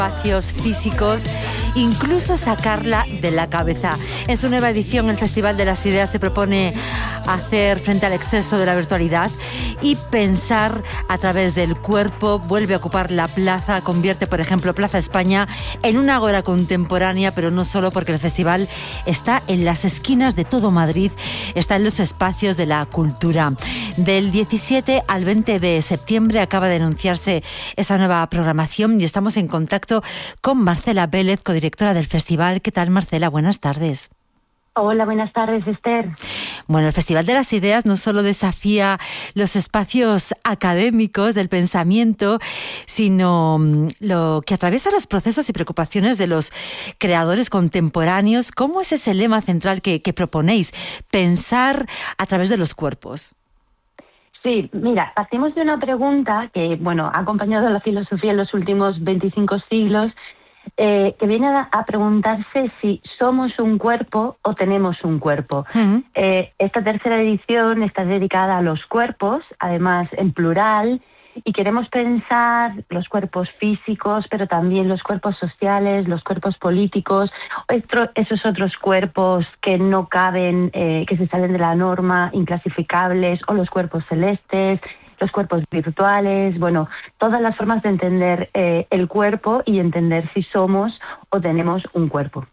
espacios físicos, incluso sacarla de la cabeza. En su nueva edición, el Festival de las Ideas se propone hacer frente al exceso de la virtualidad y pensar a través del cuerpo. Vuelve a ocupar la plaza, convierte, por ejemplo, Plaza España en una ágora contemporánea, pero no solo, porque el festival está en las esquinas de todo Madrid, está en los espacios de la cultura. Del 17 al 20 de septiembre acaba de anunciarse esa nueva programación y estamos en contacto con Marcela Vélez, codirectora del festival. ¿Qué tal, Marcela? Buenas tardes. Hola, buenas tardes, Esther. Bueno, el Festival de las Ideas no solo desafía los espacios académicos del pensamiento, sino lo que atraviesa los procesos y preocupaciones de los creadores contemporáneos. ¿Cómo es ese lema central que proponéis? Pensar a través de los cuerpos. Sí, mira, partimos de una pregunta que, ha acompañado a la filosofía en los últimos 25 siglos, que viene a preguntarse si somos un cuerpo o tenemos un cuerpo. Uh-huh. Esta tercera edición está dedicada a los cuerpos, además en plural, y queremos pensar los cuerpos físicos, pero también los cuerpos sociales, los cuerpos políticos, esos otros cuerpos que no caben, que se salen de la norma, inclasificables, o los cuerpos celestes, los cuerpos virtuales, todas las formas de entender el cuerpo y entender si somos o tenemos un cuerpo.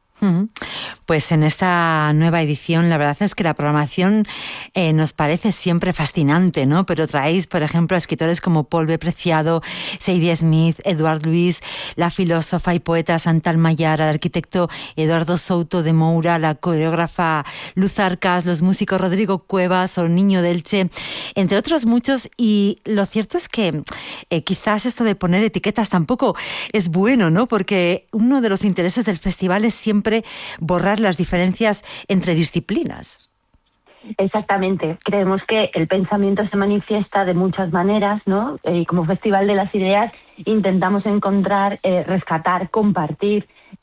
Pues en esta nueva edición la verdad es que la programación nos parece siempre fascinante, ¿no? Pero traéis, por ejemplo, a escritores como Paul B. Preciado, Sadie Smith, Eduard Luis, la filósofa y poeta Chantal Mayar, al arquitecto Eduardo Souto de Moura, la coreógrafa Luz Arcas, los músicos Rodrigo Cuevas o Niño de Elche, entre otros muchos. Y lo cierto es que quizás esto de poner etiquetas tampoco es bueno, ¿no? Porque uno de los intereses del festival es siempre borrar las diferencias entre disciplinas. Exactamente. Creemos que el pensamiento se manifiesta de muchas maneras, ¿no? Y como Festival de las Ideas intentamos encontrar, rescatar, compartir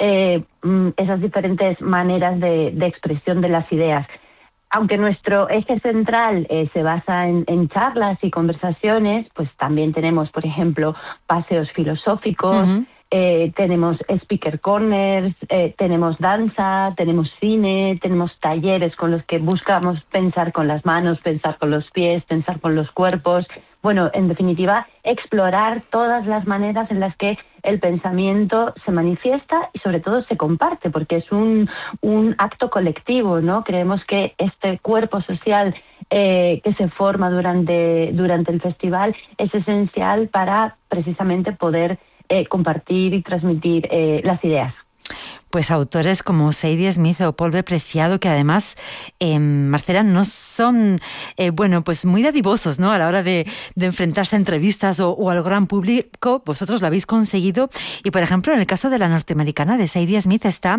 esas diferentes maneras de expresión de las ideas. Aunque nuestro eje central se basa en charlas y conversaciones, pues también tenemos, por ejemplo, paseos filosóficos. Uh-huh. Tenemos speaker corners, tenemos danza, tenemos cine, tenemos talleres con los que buscamos pensar con las manos, pensar con los pies, pensar con los cuerpos. En definitiva, explorar todas las maneras en las que el pensamiento se manifiesta y sobre todo se comparte, porque es un acto colectivo, ¿no? Creemos que este cuerpo social que se forma durante el festival es esencial para precisamente poder compartir y transmitir las ideas. Pues autores como Sadie Smith o Paul B. Preciado, que además, Marcela, no son, pues muy dadivosos, ¿no? A la hora de enfrentarse a entrevistas o al gran público. Vosotros lo habéis conseguido. Y, por ejemplo, en el caso de la norteamericana de Sadie Smith está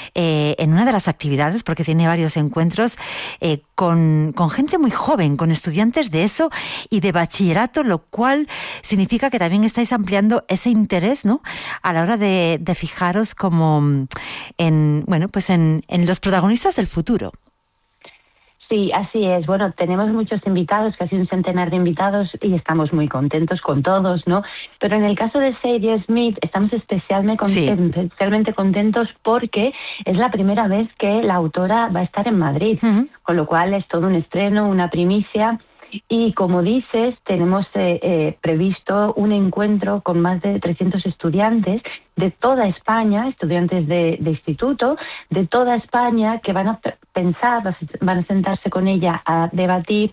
en una de las actividades, porque tiene varios encuentros, con gente muy joven, con estudiantes de ESO y de bachillerato, lo cual significa que también estáis ampliando ese interés, ¿no? A la hora de fijaros como en los protagonistas del futuro. Sí, así es. Tenemos muchos invitados, casi un centenar de invitados, y estamos muy contentos con todos, ¿no? Pero en el caso de Sadie Smith estamos especialmente contentos porque es la primera vez que la autora va a estar en Madrid, uh-huh. Con lo cual es todo un estreno, una primicia. Y como dices, tenemos previsto un encuentro con más de 300 estudiantes de toda España, estudiantes de instituto, de toda España, que van a pensar, van a sentarse con ella a debatir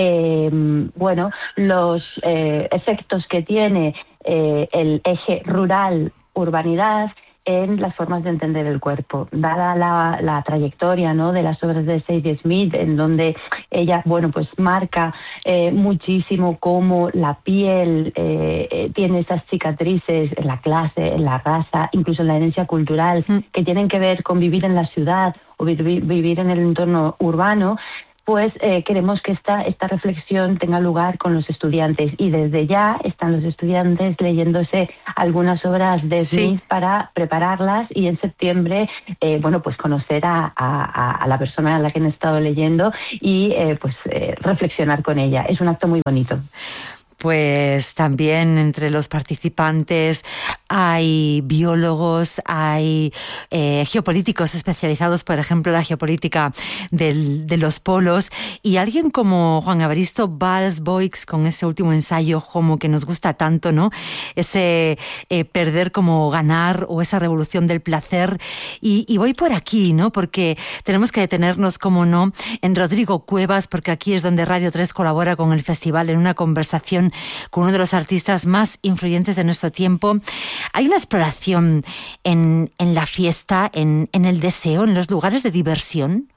los efectos que tiene el eje rural-urbanidad en las formas de entender el cuerpo. Dada la trayectoria, ¿no?, de las obras de Sadie Smith, en donde ella marca muchísimo cómo la piel tiene esas cicatrices en la clase, en la raza, incluso en la herencia cultural, que tienen que ver con vivir en la ciudad o vivir en el entorno urbano. Pues queremos que esta reflexión tenga lugar con los estudiantes, y desde ya están los estudiantes leyéndose algunas obras de Smith para prepararlas, y en septiembre conocer a la persona a la que han estado leyendo y reflexionar con ella. Es un acto muy bonito. Pues también entre los participantes hay biólogos, hay geopolíticos especializados, por ejemplo, la geopolítica de los polos, y alguien como Juan Evaristo Valls Boix, con ese último ensayo Homo que nos gusta tanto, ¿no? Ese perder como ganar, o esa revolución del placer. Y voy por aquí, ¿no? Porque tenemos que detenernos, como no, en Rodrigo Cuevas, porque aquí es donde Radio 3 colabora con el festival en una conversación con uno de los artistas más influyentes de nuestro tiempo. Hay una exploración en la fiesta, en el deseo, en los lugares de diversión.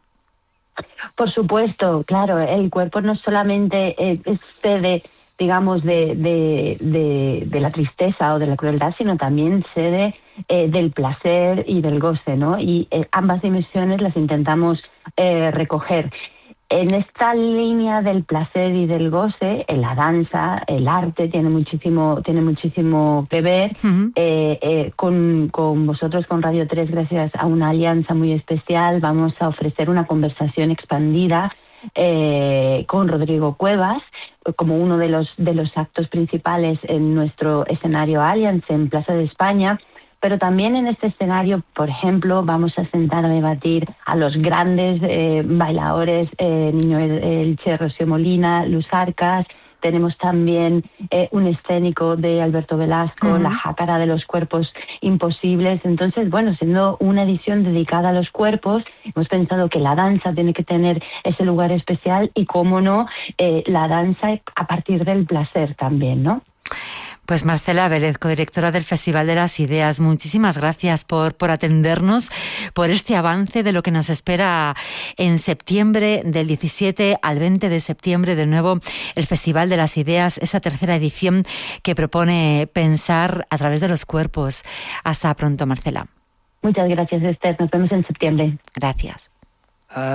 Por supuesto, claro, el cuerpo no solamente es sede, digamos, de la tristeza o de la crueldad, sino también sede del placer y del goce, ¿no? Y ambas dimensiones las intentamos recoger. En esta línea del placer y del goce, en la danza, el arte tiene muchísimo que ver. Uh-huh. Con vosotros, con Radio 3, gracias a una alianza muy especial, vamos a ofrecer una conversación expandida con Rodrigo Cuevas, como uno de los actos principales en nuestro escenario Allianz en Plaza de España. Pero también en este escenario, por ejemplo, vamos a sentar a debatir a los grandes bailadores, Niño Elche, Rocío Molina, Luz Arcas. Tenemos también un escénico de Alberto Velasco, uh-huh. La jácara de los cuerpos imposibles. Entonces, bueno, siendo una edición dedicada a los cuerpos, hemos pensado que la danza tiene que tener ese lugar especial y, cómo no, la danza a partir del placer también, ¿no? Pues Marcela Vélez, codirectora del Festival de las Ideas, muchísimas gracias por atendernos, por este avance de lo que nos espera en septiembre, del 17 al 20 de septiembre, de nuevo el Festival de las Ideas, esa tercera edición que propone pensar a través de los cuerpos. Hasta pronto, Marcela. Muchas gracias, Esther. Nos vemos en septiembre. Gracias.